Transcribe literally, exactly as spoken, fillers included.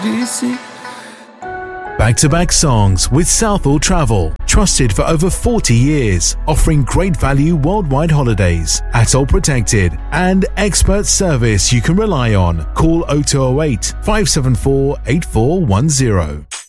d'ici. Back-to-back songs with Southall Travel. Trusted for over forty years. Offering great value worldwide holidays. Atoll protected. And expert service you can rely on. Call oh two oh eight, five seven four, eight four one zero.